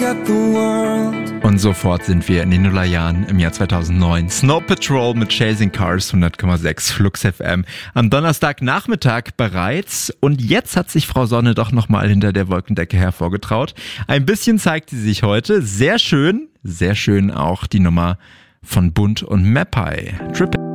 Und sofort sind wir in den Nullerjahren im Jahr 2009. Snow Patrol mit Chasing Cars, 100,6 Flux FM. Am Donnerstagnachmittag bereits. Und jetzt hat sich Frau Sonne doch nochmal hinter der Wolkendecke hervorgetraut. Ein bisschen zeigt sie sich heute. Sehr schön auch die Nummer von Bund und Mapei. Triple